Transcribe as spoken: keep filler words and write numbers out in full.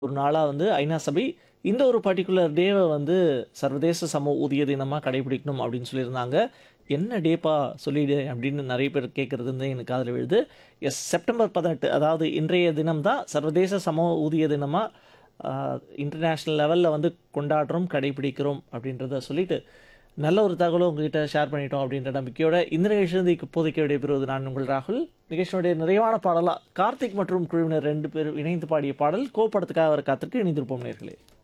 ஒரு நாளா வந்து ஐநா சபை இந்த ஒரு பர்ட்டிகுலர் டேவ வந்து சர்வதேச சம ஊதிய தினமா கடைபிடிக்கணும் அப்படின்னு சொல்லியிருந்தாங்க. "என்ன டேப்பா சொல்லிடு" அப்படின்னு நெறைய பேர் கேட்கறது வந்து எனக்கு காதுல விழுது. எஸ் செப்டம்பர் பதினெட்டு அதாவது இன்றைய தினம் தான் சர்வதேச சம ஊதிய தினமா அ இன்டர்நேஷனல் லெவல்ல வந்து கொண்டாடுறோம், கடைபிடிக்கிறோம் அப்படின்றத சொல்லிட்டு, நல்ல ஒரு தகவல உங்ககிட்ட ஷேர் பண்ணிட்டோம் அப்படின்ற நம்பிக்கையோட இந்த நிகழ்ச்சியிலிருந்து இப்போதைக்கு விடைபெறுவது நான் உங்கள் ராகுல். நிகழ்ச்சியினுடைய நிறைவான பாடலா கார்த்திக் மற்றும் குழுவினர் ரெண்டு பேரும் இணைந்து பாடிய பாடல் "கோ" படத்துக்காக வர காத்திருக்கு. இணைந்திருப்போம் நேயர்களே.